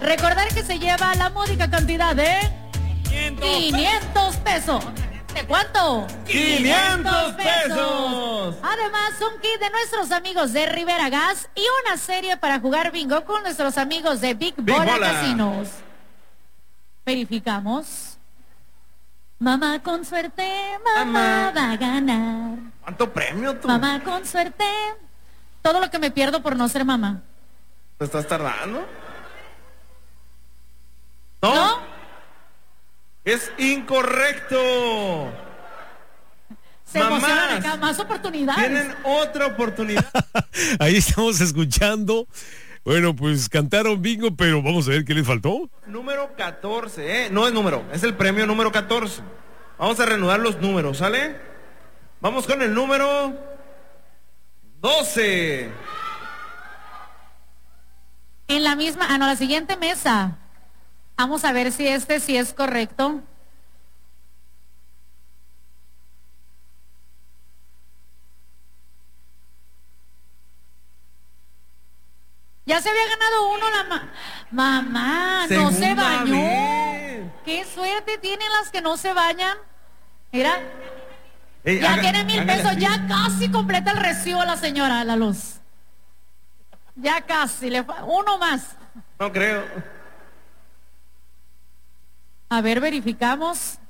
Recordar que se lleva la módica cantidad de 500 pesos. ¿De cuánto? 500 pesos. Además, un kit de nuestros amigos de Rivera Gas y una serie para jugar bingo con nuestros amigos de Big Bola Casinos. Verificamos. Mamá con suerte, mamá va a ganar. ¿Cuánto premio tú? Mamá con suerte. Todo lo que me pierdo por no ser mamá. ¿Te estás tardando? ¿No? Es incorrecto. Se emocionan acá, más oportunidades. Tienen otra oportunidad. Ahí estamos escuchando. Bueno, pues cantaron bingo, pero vamos a ver qué les faltó. Número 14, no es número, es el premio número 14. Vamos a reanudar los números, ¿sale? Vamos con el número 12. En la misma, la siguiente mesa. Vamos a ver si sí es correcto. Ya se había ganado uno mamá, no se bañó. Qué suerte tienen las que no se bañan. Mira, ya tiene 1,000 pesos, ya casi completa el recibo la señora, la luz. Ya casi, uno más. No creo. A ver, verificamos.